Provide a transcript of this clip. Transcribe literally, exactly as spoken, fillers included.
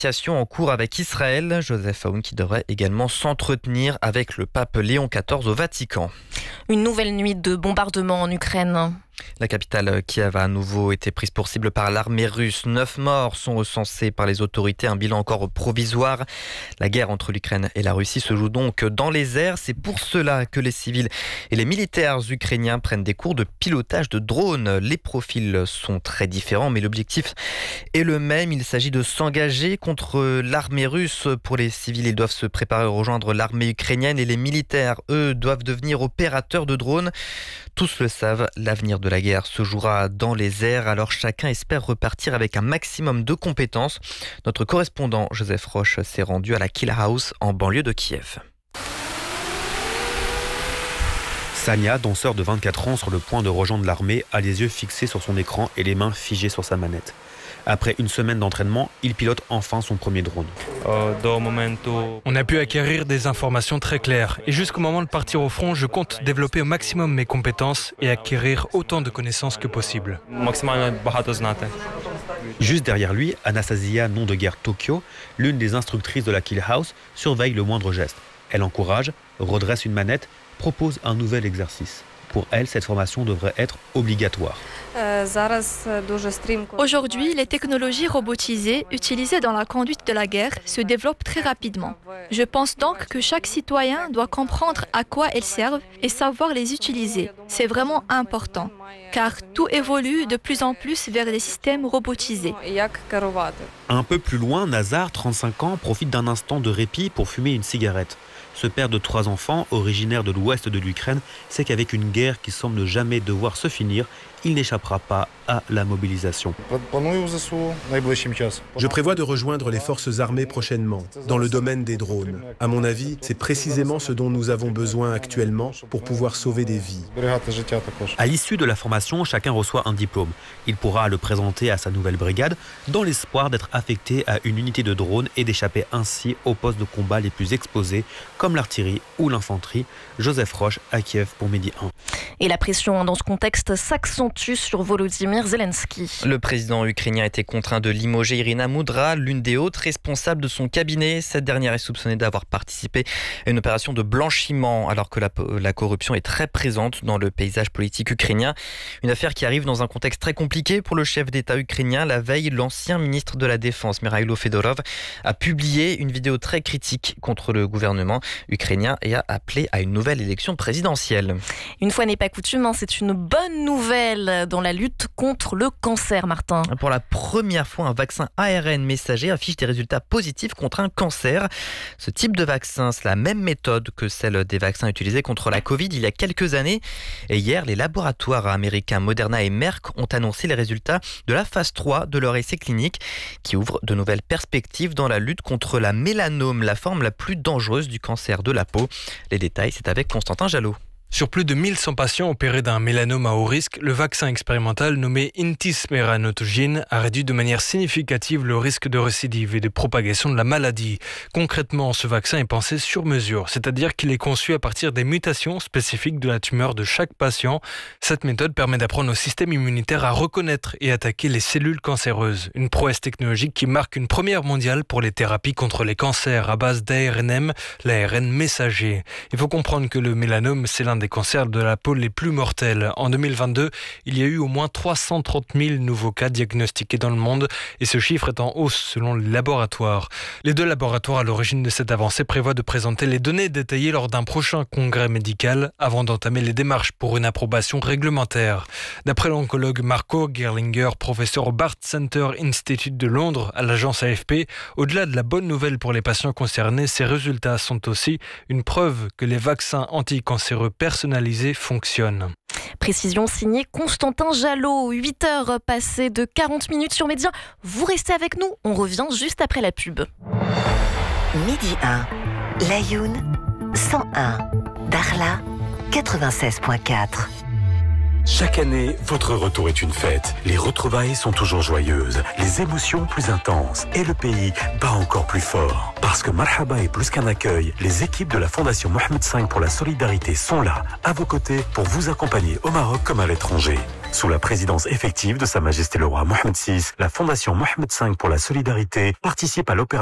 en cours avec Israël. Joseph Aoun qui devrait également s'entretenir avec le pape Léon quatorze au Vatican. Une nouvelle nuit de bombardement en Ukraine. La capitale Kiev a à nouveau été prise pour cible par l'armée russe. Neuf morts sont recensés par les autorités, un bilan encore provisoire. La guerre entre l'Ukraine et la Russie se joue donc dans les airs. C'est pour cela que les civils et les militaires ukrainiens prennent des cours de pilotage de drones. Les profils sont très différents, mais l'objectif est le même. Il s'agit de s'engager contre l'armée russe. Pour les civils, ils doivent se préparer à rejoindre l'armée ukrainienne et les militaires, eux, doivent devenir opérateurs de drones. Tous le savent, l'avenir de la guerre se jouera dans les airs, alors chacun espère repartir avec un maximum de compétences. Notre correspondant Joseph Roche s'est rendu à la Kill House en banlieue de Kiev. Sania, danseur de vingt-quatre ans sur le point de rejoindre l'armée, a les yeux fixés sur son écran et les mains figées sur sa manette. Après une semaine d'entraînement, il pilote enfin son premier drone. On a pu acquérir des informations très claires et jusqu'au moment de partir au front, je compte développer au maximum mes compétences et acquérir autant de connaissances que possible. Juste derrière lui, Anastasia, nom de guerre Tokyo, l'une des instructrices de la Kill House, surveille le moindre geste. Elle encourage, redresse une manette, propose un nouvel exercice. Pour elle, cette formation devrait être obligatoire. Aujourd'hui, les technologies robotisées utilisées dans la conduite de la guerre se développent très rapidement. Je pense donc que chaque citoyen doit comprendre à quoi elles servent et savoir les utiliser. C'est vraiment important, car tout évolue de plus en plus vers des systèmes robotisés. Un peu plus loin, Nazar, trente-cinq ans, profite d'un instant de répit pour fumer une cigarette. Ce père de trois enfants, originaire de l'ouest de l'Ukraine, sait qu'avec une guerre qui semble ne jamais devoir se finir, il n'échappera pas à la mobilisation. Je prévois de rejoindre les forces armées prochainement, dans le domaine des drones. À mon avis, c'est précisément ce dont nous avons besoin actuellement pour pouvoir sauver des vies. À l'issue de la formation, chacun reçoit un diplôme. Il pourra le présenter à sa nouvelle brigade, dans l'espoir d'être affecté à une unité de drones et d'échapper ainsi aux postes de combat les plus exposés, comme l'artillerie ou l'infanterie. Joseph Roche à Kiev pour Midi un. Et la pression dans ce contexte s'accentue sur Volodymyr Zelensky. Le président ukrainien a été contraint de limoger Irina Moudra, l'une des hautes responsables de son cabinet. Cette dernière est soupçonnée d'avoir participé à une opération de blanchiment, alors que la, la corruption est très présente dans le paysage politique ukrainien. Une affaire qui arrive dans un contexte très compliqué pour le chef d'État ukrainien. La veille, l'ancien ministre de la Défense, Mikhailo Fedorov, a publié une vidéo très critique contre le gouvernement ukrainien et a appelé à une nouvelle élection présidentielle. Une fois n'est pas coutume, hein, c'est une bonne nouvelle dans la lutte contre le cancer, Martin. Pour la première fois, un vaccin A R N messager affiche des résultats positifs contre un cancer. Ce type de vaccin, c'est la même méthode que celle des vaccins utilisés contre la Covid il y a quelques années. Et hier, les laboratoires américains Moderna et Merck ont annoncé les résultats de la phase trois de leur essai clinique qui ouvre de nouvelles perspectives dans la lutte contre la mélanome, la forme la plus dangereuse du cancer de la peau. Les détails, c'est avec Constantin Jalot. Sur plus de mille cent patients opérés d'un mélanome à haut risque, le vaccin expérimental nommé Intismeranotogene a réduit de manière significative le risque de récidive et de propagation de la maladie. Concrètement, ce vaccin est pensé sur mesure, c'est-à-dire qu'il est conçu à partir des mutations spécifiques de la tumeur de chaque patient. Cette méthode permet d'apprendre au système immunitaire à reconnaître et attaquer les cellules cancéreuses. Une prouesse technologique qui marque une première mondiale pour les thérapies contre les cancers à base d'A R N M, l'A R N messager. Il faut comprendre que le mélanome, c'est l'un des cancers de la peau les plus mortels. En deux mille vingt-deux, il y a eu au moins trois cent trente mille nouveaux cas diagnostiqués dans le monde et ce chiffre est en hausse selon les laboratoires. Les deux laboratoires à l'origine de cette avancée prévoient de présenter les données détaillées lors d'un prochain congrès médical avant d'entamer les démarches pour une approbation réglementaire. D'après l'oncologue Marco Gerlinger, professeur au Bart Center Institute de Londres à l'agence A F P, au-delà de la bonne nouvelle pour les patients concernés, ces résultats sont aussi une preuve que les vaccins anticancéreux personnalisés fonctionnent. Précision signée Constantin Jalot. huit heures passées de quarante minutes sur Média. Vous restez avec nous, on revient juste après la pub. Midi un, Layoun, cent un, Darla, quatre-vingt-seize virgule quatre. Chaque année, votre retour est une fête. Les retrouvailles sont toujours joyeuses, les émotions plus intenses et le pays bat encore plus fort. Parce que Marhaba est plus qu'un accueil, les équipes de la Fondation Mohamed cinq pour la solidarité sont là, à vos côtés, pour vous accompagner au Maroc comme à l'étranger. Sous la présidence effective de Sa Majesté le Roi Mohamed six, la Fondation Mohamed cinq pour la solidarité participe à l'opération